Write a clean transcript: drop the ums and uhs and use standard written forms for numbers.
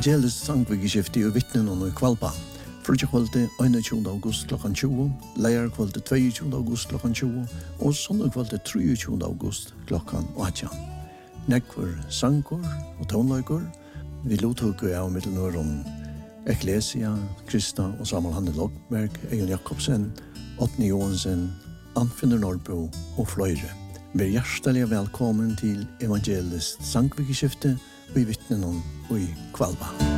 Evangelisk sangvikeskifte i vittnen og i Kvalba. Frutjekvalde 21. august klokken 20, leierkvalde 22. august klokken 20 og søndagkvalde 23. august klokken 18. Nekvar sanger og tonløyker. Vi lottøkker av Middelnøren Eklesia, Krista og Samuel Hanne Lokberg, Eion Jakobsen, Åtni Johansen, Anfinner Norrbo og fløyre. Vær hjertelig velkommen til Evangelisk sangvikeskifte og i vittnen og i Kvalba.